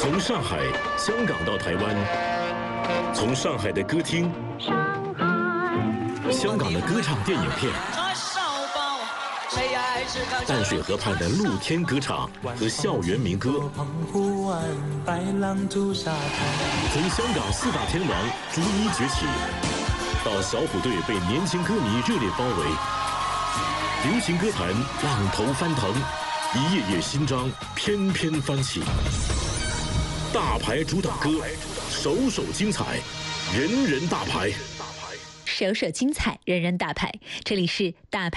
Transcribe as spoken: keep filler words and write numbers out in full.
从上海、香港到台湾，从上海的歌厅、香港的歌唱电影片，淡水河畔的露天歌场和校园民歌，从香港四大天王逐一崛起，到小虎队被年轻歌迷热烈包围，流行歌坛浪头翻腾，一页页新章翩翩翻起。大牌主打歌，首首精彩，人人大牌。 首首精彩，人人大牌。这里是大牌。